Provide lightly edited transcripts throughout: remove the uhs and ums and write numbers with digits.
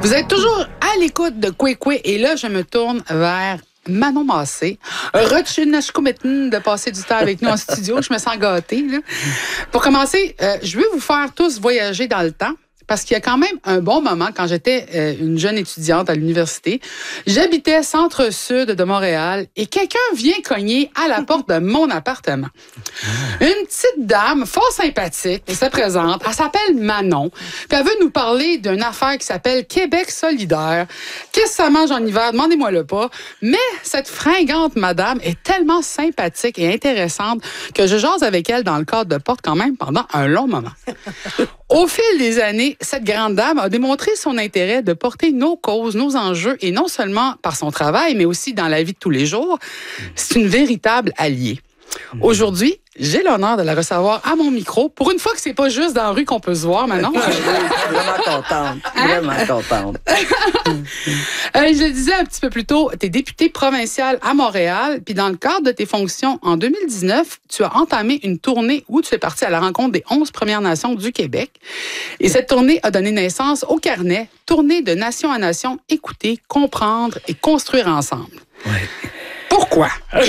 Vous êtes toujours à l'écoute de Kwekwe et là, je me tourne vers Manon Massé. Rutschinashkumetin de passer du temps avec nous en studio. Je me sens gâtée. Là. Pour commencer, je veux vous faire tous voyager dans le temps. Parce qu'il y a quand même un bon moment, quand j'étais une jeune étudiante à l'université, j'habitais centre-sud de Montréal et quelqu'un vient cogner à la porte de mon appartement. Une petite dame fort sympathique qui se présente, elle s'appelle Manon, puis elle veut nous parler d'une affaire qui s'appelle Québec solidaire. Qu'est-ce que ça mange en hiver? Demandez-moi-le pas. Mais cette fringante madame est tellement sympathique et intéressante que je jase avec elle dans le cadre de porte quand même pendant un long moment. Au fil des années, cette grande dame a démontré son intérêt de porter nos causes, nos enjeux, et non seulement par son travail, mais aussi dans la vie de tous les jours. C'est une véritable alliée. Aujourd'hui, j'ai l'honneur de la recevoir à mon micro. Pour une fois que c'est pas juste dans la rue qu'on peut se voir, Manon. Vraiment contente. Vraiment contente. Je le disais un petit peu plus tôt, tu es députée provinciale à Montréal, puis dans le cadre de tes fonctions en 2019, tu as entamé une tournée où tu es partie à la rencontre des 11 Premières Nations du Québec. Et cette tournée a donné naissance au carnet « Tournée de nation à nation, écouter, comprendre et construire ensemble ». Oui. Pourquoi?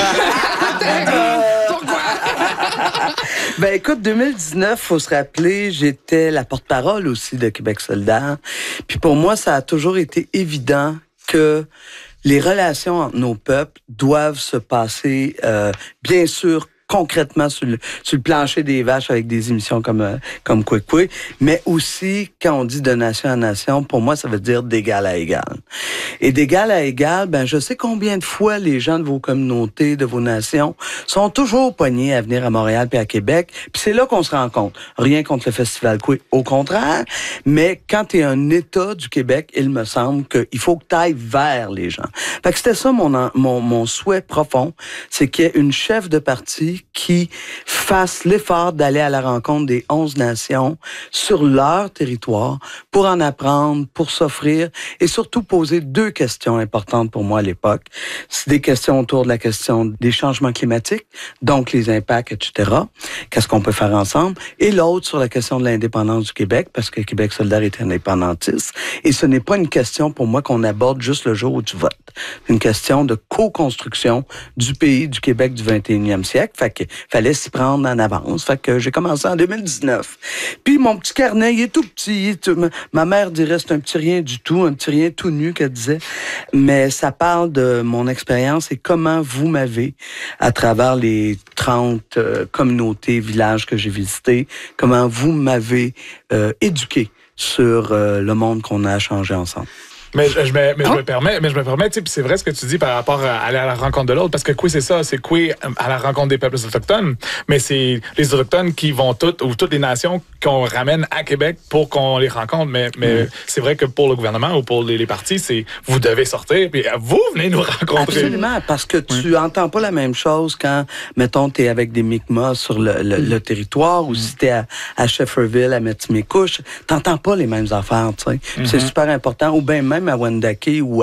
Ben écoute, 2019, faut se rappeler, j'étais la porte-parole aussi de Québec solidaire. Puis pour moi, ça a toujours été évident que les relations entre nos peuples doivent se passer, bien sûr, concrètement sur le plancher des vaches avec des émissions comme Kwekwe, mais aussi, quand on dit de nation à nation, pour moi, ça veut dire d'égal à égal. Et d'égal à égal, ben je sais combien de fois les gens de vos communautés, de vos nations, sont toujours poignés à venir à Montréal puis à Québec, puis c'est là qu'on se rencontre. Rien contre le Festival Kwekwe, au contraire, mais quand tu es un État du Québec, il me semble qu'il faut que tu ailles vers les gens. Fait que c'était ça mon souhait profond, c'est qu'il y ait une chef de parti qui fasse l'effort d'aller à la rencontre des 11 nations sur leur territoire pour en apprendre, pour s'offrir et surtout poser deux questions importantes pour moi à l'époque. C'est des questions autour de la question des changements climatiques, donc les impacts, etc. Qu'est-ce qu'on peut faire ensemble? Et l'autre sur la question de l'indépendance du Québec, parce que Québec solidaire est indépendantiste. Et ce n'est pas une question pour moi qu'on aborde juste le jour où tu votes. C'est une question de co-construction du pays, du Québec du 21e siècle. Fait qu'il fallait s'y prendre en avance. Fait que j'ai commencé en 2019. Puis mon petit carnet, il est tout petit. Ma mère dirait c'est un petit rien du tout, un petit rien tout nu qu'elle disait. Mais ça parle de mon expérience et comment vous m'avez, à travers les 30 communautés, villages que j'ai visités, comment vous m'avez éduqué sur le monde qu'on a changé ensemble. Mais je me permets, tu sais, puis c'est vrai ce que tu dis par rapport à aller à la rencontre de l'autre, parce que Kwekwe, c'est ça, c'est Kwekwe à la rencontre des peuples autochtones, mais c'est les autochtones qui vont toutes les nations qu'on ramène à Québec pour qu'on les rencontre, mais c'est vrai que pour le gouvernement ou pour les partis, c'est vous devez sortir, puis vous venez nous rencontrer. Absolument, parce que tu entends pas la même chose quand, mettons, t'es avec des Mi'kmaq sur le territoire, ou si t'es à Shefferville, à Metimekouche, t'entends pas les mêmes affaires, tu sais. C'est super important, ou bien même à Wendake ou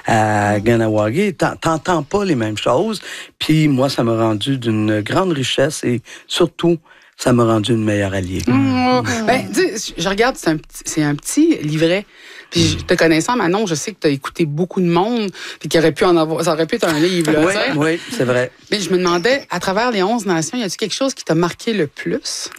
à Ganawagi, t'entends pas les mêmes choses. Puis moi, ça m'a rendu d'une grande richesse et surtout, ça m'a rendu une meilleure alliée. Ben, tu sais, je regarde, c'est un petit livret. Puis te connaissant, Manon, je sais que tu as écouté beaucoup de monde, puis qu'il aurait pu en avoir, ça aurait pu être un livre. Là, oui, c'est vrai. Mais je me demandais, à travers les 11 nations, y a-t-il quelque chose qui t'a marqué le plus?